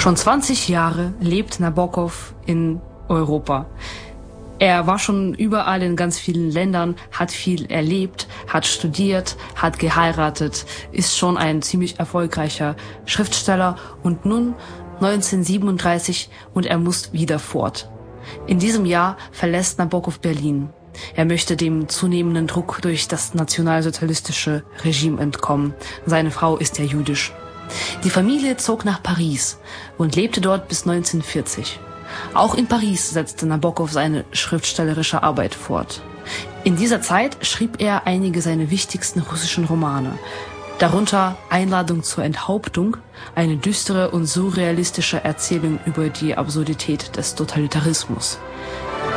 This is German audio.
Schon 20 Jahre lebt Nabokov in Europa. Er war schon überall in ganz vielen Ländern, hat viel erlebt, hat studiert, hat geheiratet, ist schon ein ziemlich erfolgreicher Schriftsteller und nun 1937 und er muss wieder fort. In diesem Jahr verlässt Nabokov Berlin. Er möchte dem zunehmenden Druck durch das nationalsozialistische Regime entkommen. Seine Frau ist ja jüdisch. Die Familie zog nach Paris und lebte dort bis 1940. Auch in Paris setzte Nabokov seine schriftstellerische Arbeit fort. In dieser Zeit schrieb er einige seiner wichtigsten russischen Romane, darunter Einladung zur Enthauptung, eine düstere und surrealistische Erzählung über die Absurdität des Totalitarismus.